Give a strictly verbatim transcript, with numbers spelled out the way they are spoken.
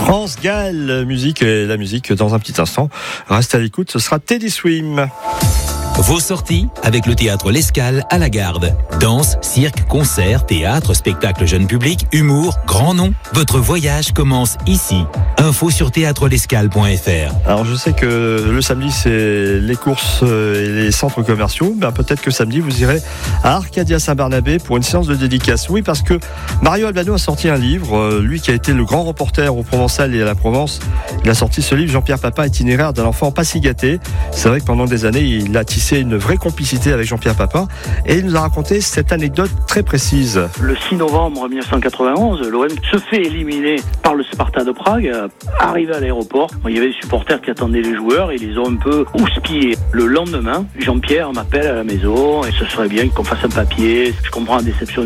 France Gall, musique et la musique dans un petit instant. Reste à l'écoute, ce sera Teddy Swim. Vos sorties avec le théâtre L'Escale à la Garde. Danse, cirque, concert, théâtre, spectacle jeune public, humour, grand nom. Votre voyage commence ici. Info sur théâtre l'escale point f r. Alors je sais que le samedi c'est les courses et les centres commerciaux. Ben, peut-être que samedi vous irez à Arcadia Saint-Barnabé pour une séance de dédicace. Oui, parce que Mario Albano a sorti un livre. Lui qui a été le grand reporter au Provençal et à la Provence, il a sorti ce livre Jean-Pierre Papin, itinéraire d'un enfant pas si gâté. C'est vrai que pendant des années il a tissé une vraie complicité avec Jean-Pierre Papin et il nous a raconté cette anecdote très précise. Le six novembre mille neuf cent quatre-vingt-onze, l'O M se fait éliminer par le Sparta de Prague. Arrivé à l'aéroport, il y avait des supporters qui attendaient les joueurs et ils les ont un peu houspillés. Le lendemain, Jean-Pierre m'appelle à la maison et ce serait bien qu'on fasse un papier. Je comprends la déception